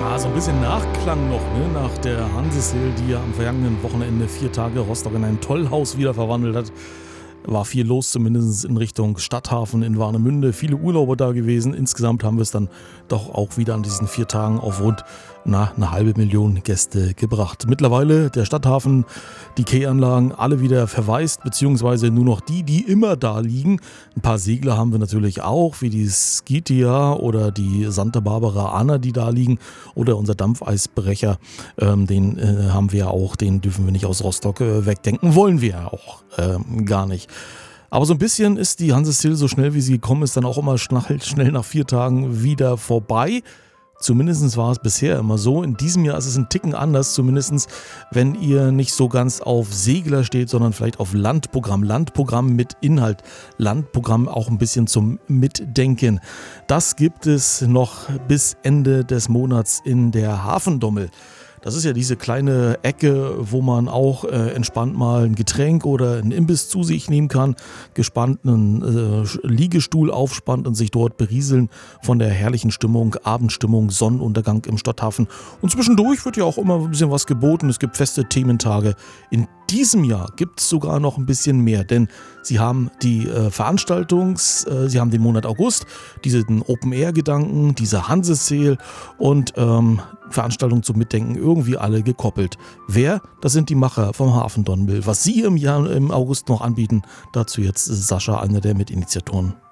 So ein bisschen Nachklang noch, ne? Nach der Hanse-Sail, die ja am vergangenen Wochenende 4 Tage Rostock in ein Tollhaus wieder verwandelt hat. War viel los, zumindest in Richtung Stadthafen in Warnemünde. Viele Urlauber da gewesen. Insgesamt haben wir es dann doch auch wieder an diesen 4 Tagen auf rund eine 500.000 Gäste gebracht. Mittlerweile der Stadthafen, die Quay-Anlagen alle wieder verwaist, beziehungsweise nur noch die immer da liegen. Ein paar Segler haben wir natürlich auch, wie die Skythia oder die Santa Barbara Anna, die da liegen. Oder unser Dampfeisbrecher, den haben wir ja auch, den dürfen wir nicht aus Rostock wegdenken, wollen wir ja auch gar nicht. Aber so ein bisschen ist die Hanse-Sail, so schnell wie sie gekommen ist, dann auch immer schnell nach 4 Tagen wieder vorbei. Zumindest war es bisher immer so. In diesem Jahr ist es ein Ticken anders, zumindest wenn ihr nicht so ganz auf Segler steht, sondern vielleicht auf Landprogramm. Landprogramm mit Inhalt, Landprogramm auch ein bisschen zum Mitdenken. Das gibt es noch bis Ende des Monats in der Hafendommel. Das ist ja diese kleine Ecke, wo man auch entspannt mal ein Getränk oder einen Imbiss zu sich nehmen kann, gespannt einen Liegestuhl aufspannt und sich dort berieseln von der herrlichen Stimmung, Abendstimmung, Sonnenuntergang im Stadthafen. Und zwischendurch wird ja auch immer ein bisschen was geboten. Es gibt feste Thementage. In diesem Jahr gibt es sogar noch ein bisschen mehr, denn sie haben die sie haben den Monat August, diesen Open-Air-Gedanken, diese Hanse-Sail und Veranstaltungen zum Mitdenken irgendwie alle gekoppelt. Wer? Das sind die Macher vom Hafen Donnbüll. Was sie im August noch anbieten, dazu jetzt Sascha, einer der Mitinitiatoren.